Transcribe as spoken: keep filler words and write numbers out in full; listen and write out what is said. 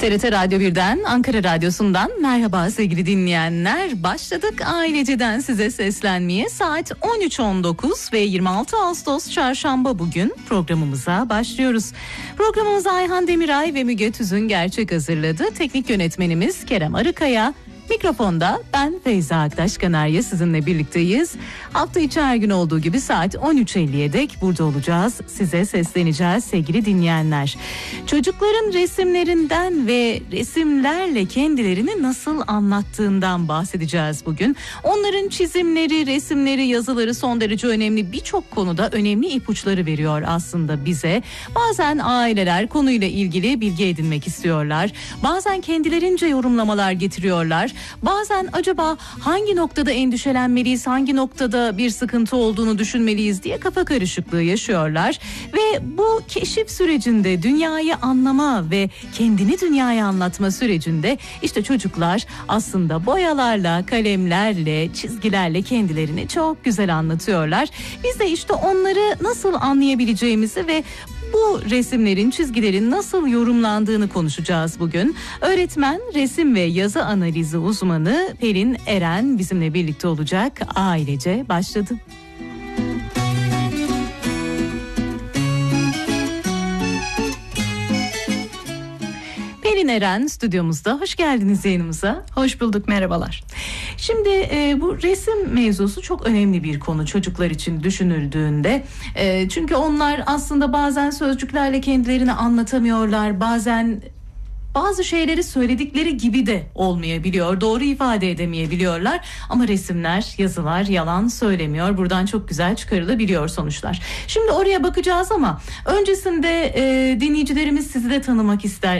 T R T Radyo birden, Ankara Radyosu'ndan merhaba sevgili dinleyenler. Başladık Aileceden size seslenmeye. Saat on üç on dokuz ve yirmi altı Ağustos Çarşamba bugün programımıza başlıyoruz. Programımıza Ayhan Demiray ve Müge Tüzün Gerçek hazırladı. Teknik yönetmenimiz Kerem Arıkaya. Mikrofonda ben Feyza Aktaş Kanarya sizinle birlikteyiz. Hafta içi her gün olduğu gibi saat on üç elliye dek burada olacağız. Size sesleneceğiz sevgili dinleyenler. Çocukların resimlerinden ve resimlerle kendilerini nasıl anlattığından bahsedeceğiz bugün. Onların çizimleri, resimleri, yazıları son derece önemli. Birçok konuda önemli ipuçları veriyor aslında bize. Bazen aileler konuyla ilgili bilgi edinmek istiyorlar. Bazen kendilerince yorumlamalar getiriyorlar. Bazen acaba hangi noktada endişelenmeliyiz, hangi noktada bir sıkıntı olduğunu düşünmeliyiz diye kafa karışıklığı yaşıyorlar. Ve bu keşif sürecinde dünyayı anlama ve kendini dünyaya anlatma sürecinde işte çocuklar aslında boyalarla, kalemlerle, çizgilerle kendilerini çok güzel anlatıyorlar. Biz de işte onları nasıl anlayabileceğimizi ve bu resimlerin, çizgilerin nasıl yorumlandığını konuşacağız bugün. Öğretmen, resim ve yazı analizi uzmanı Pelin Eren bizimle birlikte olacak. Ailece başladı. Pelin Eren stüdyomuzda. Hoş geldiniz yayınımıza. Hoş bulduk, merhabalar. Şimdi e, bu resim mevzusu çok önemli bir konu çocuklar için düşünüldüğünde. E, çünkü onlar aslında bazen sözcüklerle kendilerini anlatamıyorlar, bazen bazı şeyleri söyledikleri gibi de olmayabiliyor, doğru ifade edemeyebiliyorlar. Ama resimler, yazılar yalan söylemiyor. Buradan çok güzel çıkarılabiliyor sonuçlar. Şimdi oraya bakacağız ama öncesinde e, dinleyicilerimiz sizi de tanımak ister.